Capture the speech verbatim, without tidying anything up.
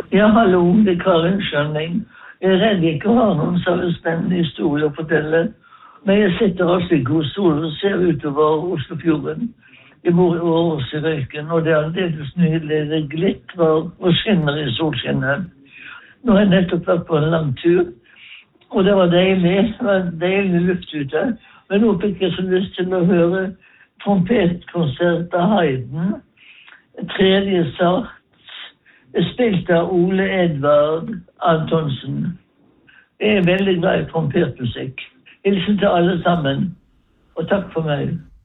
Ja, hallo, det er Karin Skjønning. Jeg er redd jeg ikke har noen særlig spennende historie å fortelle. Men jeg sitter altså i god sol og ser utover Oslofjorden. Jeg bor i Åros i Røyken, og det er aldeles nydelig. Det glitrer og skinner i solskinnet. Nå har jeg nettopp vært på en lang tur, og det var deilig. Det var en deilig luft ute. Men nå fikk jeg så lyst til å høre trompetkonsert av Haydn. Tredje sats, spilt av Ole Edvard Antonsen. Jeg er veldig glad i trompetmusikk. Hilsen til alle sammen, og takk for meg.